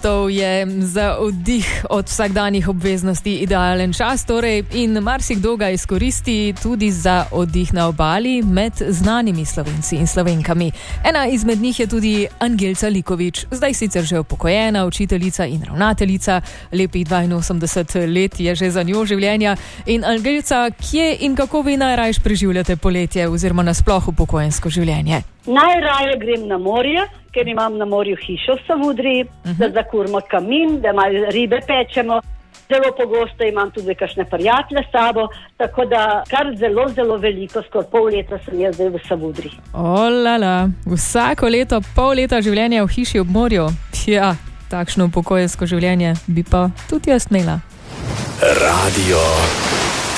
avgustov je za oddih od vsakdanjih obveznosti idealen čas, torej in marsikdo ga izkoristi tudi za oddih na obali med znanimi Slovenci in Slovenkami. Ena izmed njih je tudi Angelca Likovič, zdaj sicer že upokojena učiteljica in ravnateljica, lepih 82 let je že za njo življenja. In Angelca, kje in kako vi najrajš preživljate poletje oziroma nasploh upokojensko življenje? Najraje grem na morje, ker imam na morju hišo v Savudriji, da zakurimo kamin, da malo ribe pečemo. Zelo pogosto imam tudi kakšne prijatelje s sabo, tako da kar zelo veliko, skoraj pol leta sem jaz zdaj v Savudriji. Olala, vsako leto pol leta življenja v hiši ob morju. Ja, takšno upokojensko življenje bi pa tudi jaz imela. Radio